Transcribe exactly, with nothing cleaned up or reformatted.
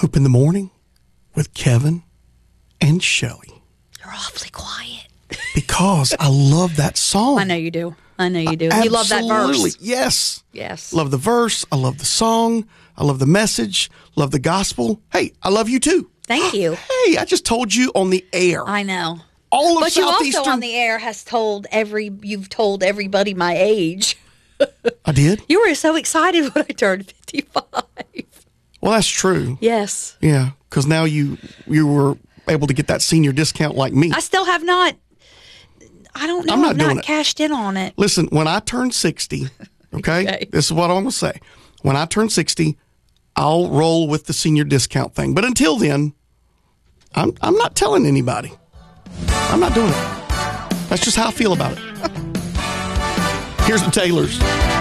Hope in the Morning with Kevin and Shelley. You're awfully quiet. Because I love that song. I know you do. I know you do. I You love that absolutely- verse. Yes. Yes. Love the verse. I love the song. I love the message. Love the gospel. Hey, I love you too. Thank you. Hey, I just told you on the air. I know. All of But you Southeastern. also on the air has told every, you've told everybody my age. I did? You were so excited when I turned fifty-five. Well, that's true. Yes. Yeah, because now you you were able to get that senior discount like me. I still have not, I don't know, I'm not I've doing not it. cashed in on it. Listen, when I turn sixty, okay, Okay. this is what I'm going to say. When I turn sixty, I'll roll with the senior discount thing. But until then, I'm I'm not telling anybody. I'm not doing it. That's just how I feel about it. Here's the Taylors.